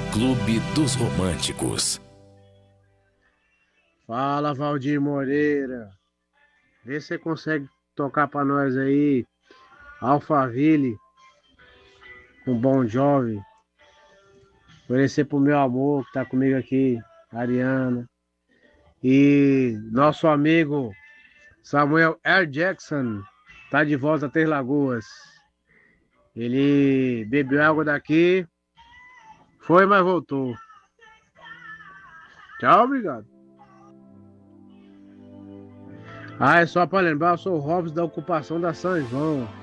Clube dos Românticos. Fala, Valdir Moreira. Vê se você consegue tocar pra nós aí Alphaville com Bon Jovi. Oferecer pro meu amor que tá comigo aqui, Ariana. E nosso amigo Samuel L. Jackson tá de volta a Três Lagoas. Ele bebeu água daqui, foi, mas voltou. Tchau, obrigado. Ah, é só pra lembrar, eu sou o Robson da ocupação da São João.